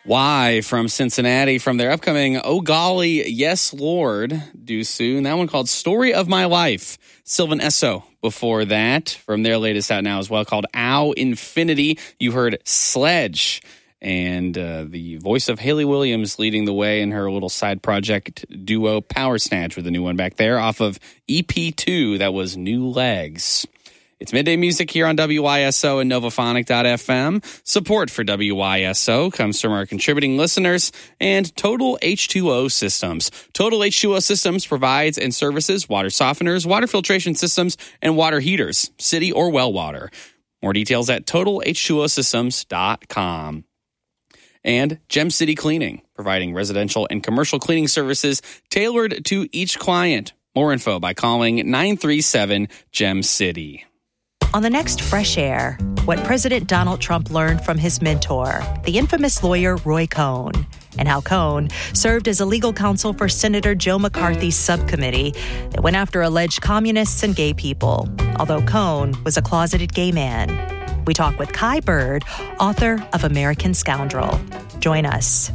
Why from Cincinnati from their upcoming Oh Golly, Yes Lord due soon. That one called Story of My Life. Sylvan Esso before that from their latest out now as well called Ow Infinity. You heard Sledge and the voice of Haley Williams leading the way in her little side project duo Power Snatch with a new one back there off of EP2. That was New Legs. It's Midday Music here on WYSO and Novaphonic.fm. Support for WYSO comes from our contributing listeners and Total H2O Systems. Total H2O Systems provides and services water softeners, water filtration systems, and water heaters, city or well water. More details at TotalH2OSystems.com. And Gem City Cleaning, providing residential and commercial cleaning services tailored to each client. More info by calling 937-GEM-CITY. On the next Fresh Air, what President Donald Trump learned from his mentor, the infamous lawyer Roy Cohn, and how Cohn served as a legal counsel for Senator Joe McCarthy's subcommittee that went after alleged communists and gay people, although Cohn was a closeted gay man. We talk with Kai Bird, author of American Scoundrel. Join us.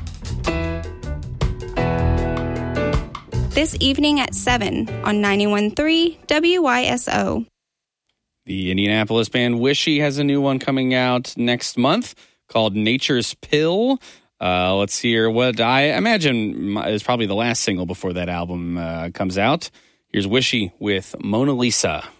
This evening at 7 on 91.3 WYSO. The Indianapolis band Wishy has a new one coming out next month called Nature's Pill. Let's hear what I imagine is probably the last single before that album comes out. Here's Wishy with Mona Lisa.